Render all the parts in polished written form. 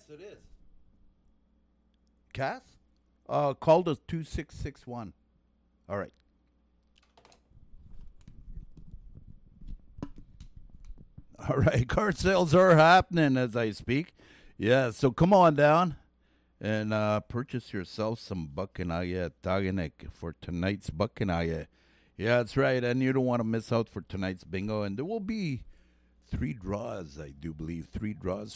it is. Cass? Call us 2661. All right. All right. Car sales are happening as I speak. Yeah, so come on down and purchase yourself some Buckanaya Taganek for tonight's Buckanaya. Yeah, that's right. And you don't want to miss out for tonight's bingo. And there will be three draws, I do believe. Three draws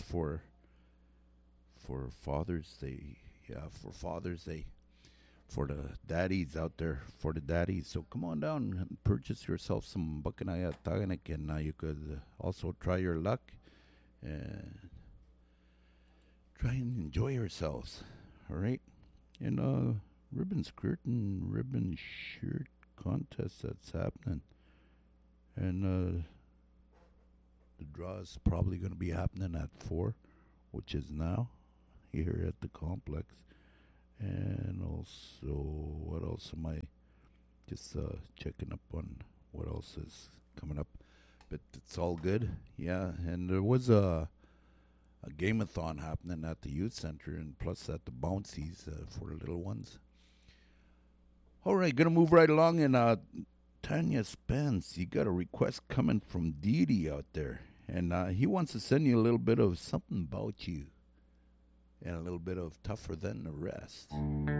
for Father's Day. Yeah, for Father's Day. For the daddies out there, for the daddies. So come on down and purchase yourself some Buckanaya Taganek. And you could also try your luck and try and enjoy yourselves. All right? And ribbon skirt and ribbon shirt contest that's happening. And the draw is probably going to be happening at 4, which is now, here at the complex. And also, what else am I just checking up on? What else is coming up? But it's all good. Yeah, and there was a game-a-thon happening at the youth center and plus at the bouncies for the little ones. All right, gonna move right along. And Tanya Spence, you got a request coming from Didi out there. And he wants to send you a little bit of something about you. And a little bit of Tougher Than the Rest.